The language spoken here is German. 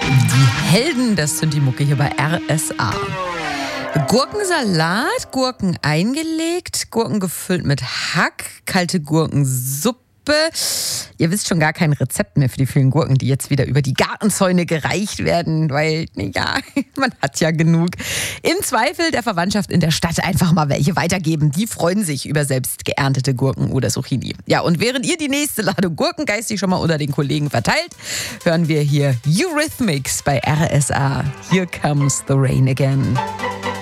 Die Helden, das sind die Mucke hier bei RSA. Gurkensalat, Gurken eingelegt, Gurken gefüllt mit Hack, kalte Gurkensuppe. Ihr wisst schon gar kein Rezept mehr für die vielen Gurken, die jetzt wieder über die Gartenzäune gereicht werden, weil, ja, man hat ja genug. Im Zweifel der Verwandtschaft in der Stadt einfach mal welche weitergeben. Die freuen sich über selbst geerntete Gurken oder Zucchini. Ja, und während ihr die nächste Ladung Gurken geistig schon mal unter den Kollegen verteilt, hören wir hier Eurythmics bei RSA. Here Comes the Rain Again.